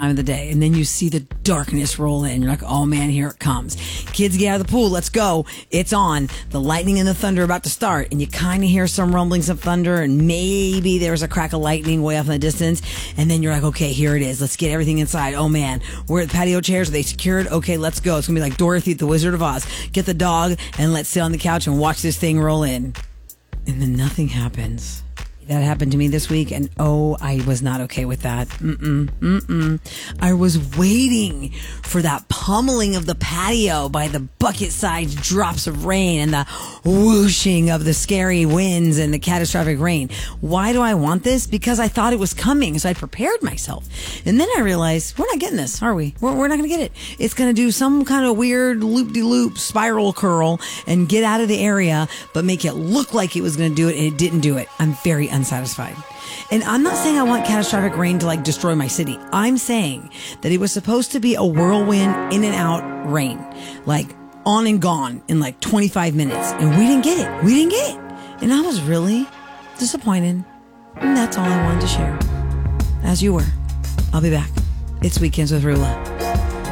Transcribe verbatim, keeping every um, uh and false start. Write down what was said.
time of the day. And then you see the darkness roll in. You're like, oh man, here it comes. Kids, get out of the pool. Let's go. It's on. The lightning and the thunder are about to start. And you kind of hear some rumblings of thunder, and maybe there's a crack of lightning way off in the distance. And then you're like, okay, here it is. Let's get everything inside. Oh man, we're at the patio chairs. Are they secured? Okay, let's go. It's going to be like Dorothy the Wizard of Oz. Get the dog and let's sit on the couch and watch this thing roll in. And then nothing happens. That happened to me this week, and oh, I was not okay with that. Mm-mm, mm-mm. I was waiting for that pummeling of the patio by the bucket-sized drops of rain and the whooshing of the scary winds and the catastrophic rain. Why do I want this? Because I thought it was coming, so I prepared myself. And then I realized, we're not getting this, are we? We're, we're not going to get it. It's going to do some kind of weird loop-de-loop spiral curl and get out of the area, but make it look like it was going to do it, and it didn't do it. I'm very unsatisfied. And I'm not saying I want catastrophic rain to like destroy my city. I'm saying that it was supposed to be a whirlwind in and out rain, like on and gone in like twenty-five minutes. And we didn't get it. We didn't get it. And I was really disappointed. And that's all I wanted to share. As you were. I'll be back. It's Weekends with Rula.